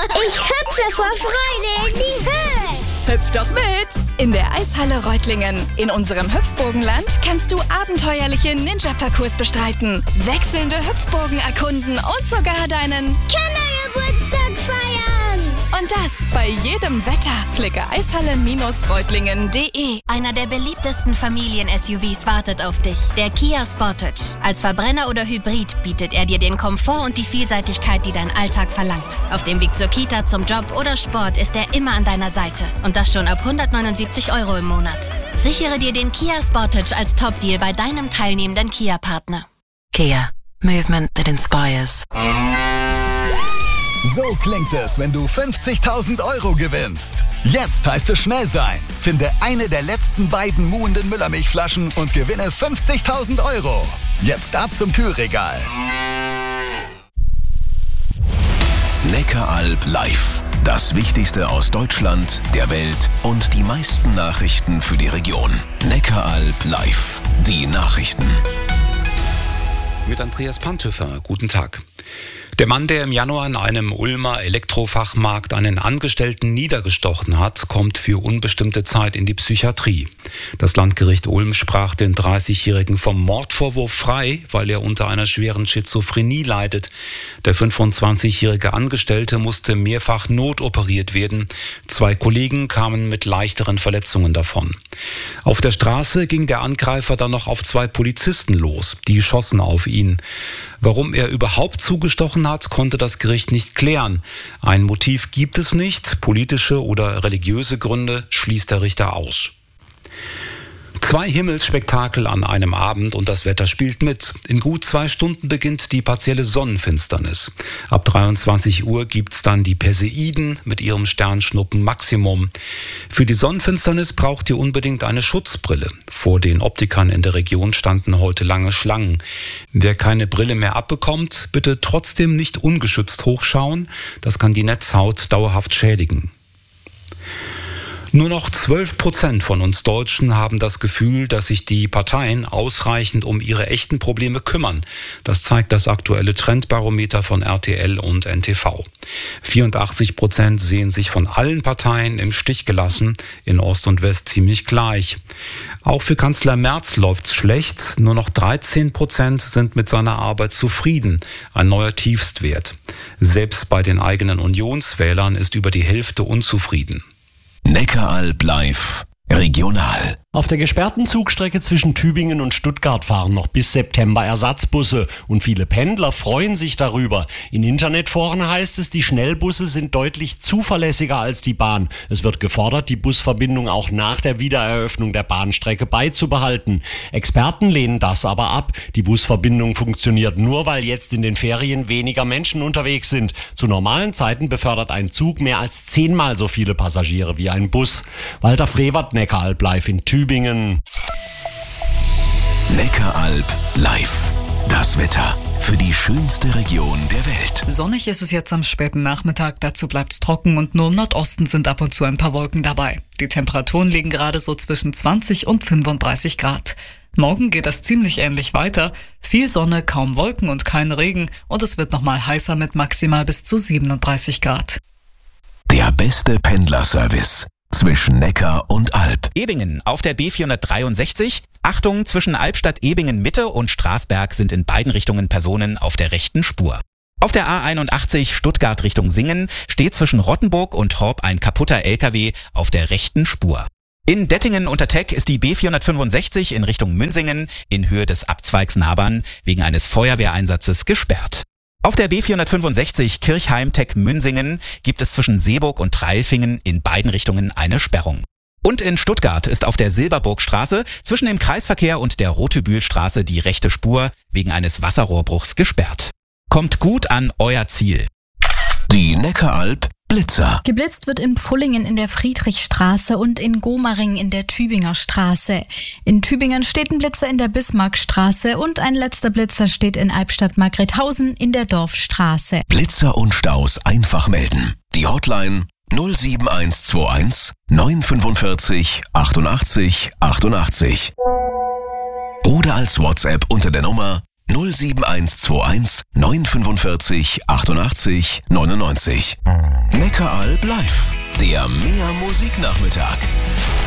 Ich hüpfe vor Freude in die Höhe. Hüpf doch mit! In der Eishalle Reutlingen. In unserem Hüpfburgenland kannst du abenteuerliche Ninja-Parcours bestreiten, wechselnde Hüpfburgen erkunden und sogar deinen Kindergeburtstag feiern. Und das bei jedem Wetter. Klicke eishalle-reutlingen.de. Einer der beliebtesten Familien-SUVs wartet auf dich. Der Kia Sportage. Als Verbrenner oder Hybrid bietet er dir den Komfort und die Vielseitigkeit, die dein Alltag verlangt. Auf dem Weg zur Kita, zum Job oder Sport ist er immer an deiner Seite. Und das schon ab 179 € im Monat. Sichere dir den Kia Sportage als Top-Deal bei deinem teilnehmenden Kia-Partner. Kia. Movement that inspires. So klingt es, wenn du 50.000 € gewinnst. Jetzt heißt es schnell sein. Finde eine der letzten beiden muhenden Müllermilchflaschen und gewinne 50.000 €. Jetzt ab zum Kühlregal. Neckaralb live. Das Wichtigste aus Deutschland, der Welt und die meisten Nachrichten für die Region. Neckaralb live. Die Nachrichten. Mit Andreas Pantöfer. Guten Tag. Der Mann, der im Januar in einem Ulmer Elektrofachmarkt einen Angestellten niedergestochen hat, kommt für unbestimmte Zeit in die Psychiatrie. Das Landgericht Ulm sprach den 30-Jährigen vom Mordvorwurf frei, weil er unter einer schweren Schizophrenie leidet. Der 25-jährige Angestellte musste mehrfach notoperiert werden. 2 Kollegen kamen mit leichteren Verletzungen davon. Auf der Straße ging der Angreifer dann noch auf 2 Polizisten los. Die schossen auf ihn. Warum er überhaupt zugestochen hat, konnte das Gericht nicht klären. Ein Motiv gibt es nicht. Politische oder religiöse Gründe schließt der Richter aus. 2 Himmelsspektakel an einem Abend und das Wetter spielt mit. In gut 2 Stunden beginnt die partielle Sonnenfinsternis. Ab 23 Uhr gibt's dann die Perseiden mit ihrem Sternschnuppen Maximum. Für die Sonnenfinsternis braucht ihr unbedingt eine Schutzbrille. Vor den Optikern in der Region standen heute lange Schlangen. Wer keine Brille mehr abbekommt, bitte trotzdem nicht ungeschützt hochschauen. Das kann die Netzhaut dauerhaft schädigen. Nur noch 12% von uns Deutschen haben das Gefühl, dass sich die Parteien ausreichend um ihre echten Probleme kümmern. Das zeigt das aktuelle Trendbarometer von RTL und NTV. 84% sehen sich von allen Parteien im Stich gelassen, in Ost und West ziemlich gleich. Auch für Kanzler Merz läuft's schlecht. Nur noch 13% sind mit seiner Arbeit zufrieden. Ein neuer Tiefstwert. Selbst bei den eigenen Unionswählern ist über die Hälfte unzufrieden. Neckaralb live. Regional. Auf der gesperrten Zugstrecke zwischen Tübingen und Stuttgart fahren noch bis September Ersatzbusse und viele Pendler freuen sich darüber. In Internetforen heißt es, die Schnellbusse sind deutlich zuverlässiger als die Bahn. Es wird gefordert, die Busverbindung auch nach der Wiedereröffnung der Bahnstrecke beizubehalten. Experten lehnen das aber ab. Die Busverbindung funktioniert nur, weil jetzt in den Ferien weniger Menschen unterwegs sind. Zu normalen Zeiten befördert ein Zug mehr als 10-mal so viele Passagiere wie ein Bus. Walter Frevert, Neckaralb live in Tübingen. Neckaralb live. Das Wetter für die schönste Region der Welt. Sonnig ist es jetzt am späten Nachmittag, dazu bleibt's trocken und nur im Nordosten sind ab und zu ein paar Wolken dabei. Die Temperaturen liegen gerade so zwischen 20 und 35 Grad. Morgen geht das ziemlich ähnlich weiter. Viel Sonne, kaum Wolken und kein Regen und es wird nochmal heißer mit maximal bis zu 37 Grad. Der beste Pendlerservice zwischen Neckar und Alb. Ebingen auf der B463. Achtung, zwischen Albstadt-Ebingen Mitte und Straßberg sind in beiden Richtungen Personen auf der rechten Spur. Auf der A81 Stuttgart Richtung Singen steht zwischen Rottenburg und Horb ein kaputter LKW auf der rechten Spur. In Dettingen unter Teck ist die B465 in Richtung Münsingen in Höhe des Abzweigs Nabern wegen eines Feuerwehreinsatzes gesperrt. Auf der B465 Kirchheim-Teck-Münsingen gibt es zwischen Seeburg und Treilfingen in beiden Richtungen eine Sperrung. Und in Stuttgart ist auf der Silberburgstraße zwischen dem Kreisverkehr und der Rotebühlstraße die rechte Spur wegen eines Wasserrohrbruchs gesperrt. Kommt gut an euer Ziel. Die Neckaralb Blitzer. Geblitzt wird in Pfullingen in der Friedrichstraße und in Gomaring in der Tübinger Straße. In Tübingen steht ein Blitzer in der Bismarckstraße und ein letzter Blitzer steht in Albstadt-Margrethausen in der Dorfstraße. Blitzer und Staus einfach melden. Die Hotline 07121 945 88 88. Oder als WhatsApp unter der Nummer 07121 945 88 99. Neckaralb live, der Mehr Musiknachmittag.